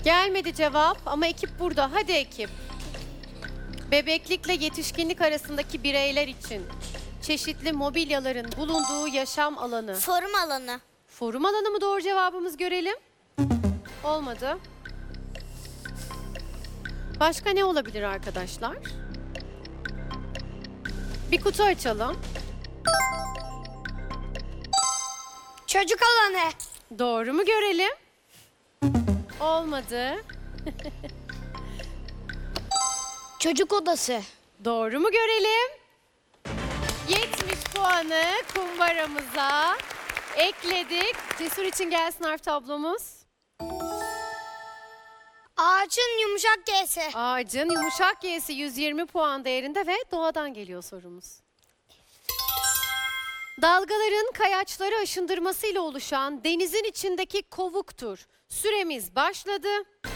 Gelmedi cevap ama ekip burada. Hadi ekip. Bebeklikle yetişkinlik arasındaki bireyler için çeşitli mobilyaların bulunduğu yaşam alanı. Forum alanı. Forum alanı mı doğru cevabımız, görelim. Olmadı. Başka ne olabilir arkadaşlar? Bir kutu açalım. Çocuk alanı. Doğru mu, görelim. Olmadı. Çocuk odası. Doğru mu, görelim. 70 puanı kumbaramıza ekledik. Cesur için gelsin harf tablomuz. Ağaçın yumuşak G'si. Ağacın yumuşak G'si 120 puan değerinde ve doğadan geliyor sorumuz. Dalgaların kayaçları aşındırmasıyla oluşan denizin içindeki kovuktur. Süremiz başladı.